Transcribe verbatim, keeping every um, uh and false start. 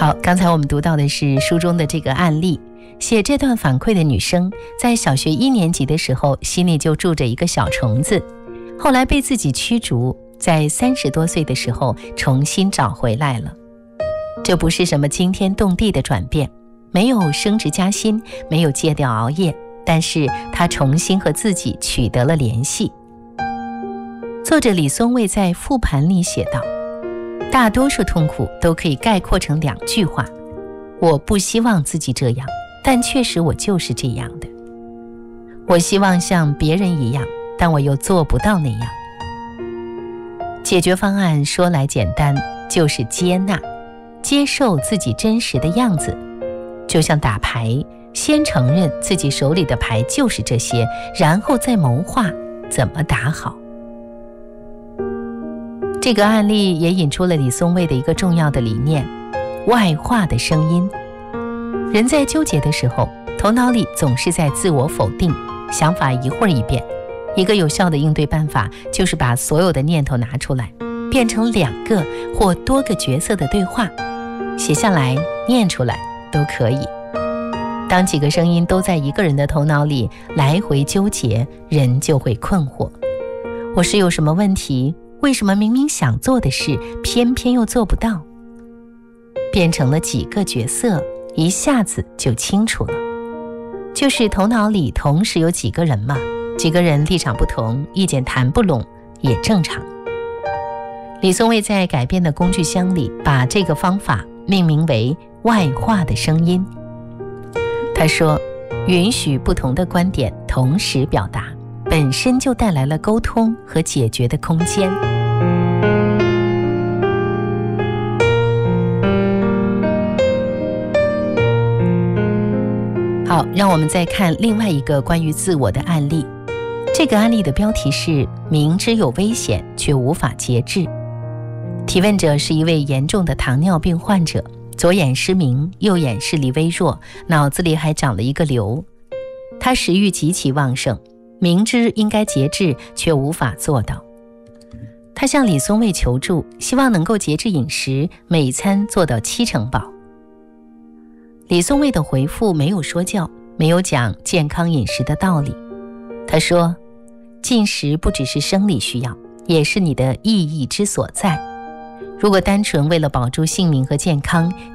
好，刚才我们读到的是书中的这个案例，写这段反馈的女生在小学一年级的时候心里就住着一个小虫子，后来被自己驱逐，在三十多岁的时候重新找回来了。这不是什么惊天动地的转变，没有升职加薪，没有戒掉熬夜，但是她重新和自己取得了联系。作者李松蔚在复盘里写道，大多数痛苦都可以概括成两句话：我不希望自己这样，但确实我就是这样的。我希望像别人一样，但我又做不到那样。解决方案说来简单，就是接纳，接受自己真实的样子。就像打牌，先承认自己手里的牌就是这些，然后再谋划怎么打好。这个案例也引出了李松蔚的一个重要的理念：外化的声音。人在纠结的时候，头脑里总是在自我否定，想法一会儿一变。一个有效的应对办法就是把所有的念头拿出来，变成两个或多个角色的对话，写下来念出来都可以。当几个声音都在一个人的头脑里来回纠结，人就会困惑：我是有什么问题？为什么明明想做的事偏偏又做不到？变成了几个角色，一下子就清楚了。就是头脑里同时有几个人嘛，几个人立场不同，意见谈不拢也正常。李松蔚在改变的工具箱里把这个方法命名为外化的声音。他说，允许不同的观点同时表达，本身就带来了沟通和解决的空间。好，让我们再看另外一个关于自我的案例。这个案例的标题是明知有危险却无法节制。提问者是一位严重的糖尿病患者，左眼失明，右眼视力微弱，脑子里还长了一个瘤。他食欲极其旺盛，明知应该节制却无法做到。他向李松蔚求助，希望能够节制饮食，每餐做到七成饱。李松蔚的回复没有说教，没有讲健康饮食的道理。他说，进食不只是生理需要，也是你的意义之所在。如果单纯为了保住性命和健康，